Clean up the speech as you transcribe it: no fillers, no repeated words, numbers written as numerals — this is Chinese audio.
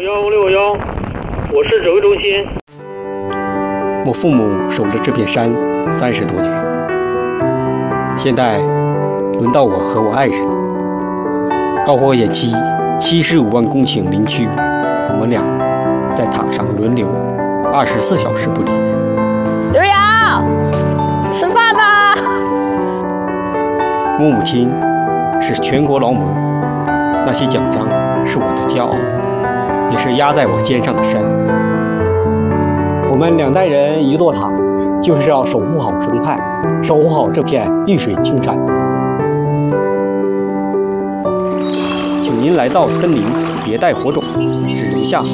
651，我是指挥中心。 我父母守着这片山30多年，现在轮到我和我爱人。高火野期75万公顷林区，我们俩在塔上轮流24小时不离。 刘洋，吃饭吧！ 我母亲是全国劳模，那些奖章是我的骄傲，也是压在我肩上的山。我们2代人1座塔，就是要守护好生态，守护好这片绿水青山。请您来到森林，别带火种，只留下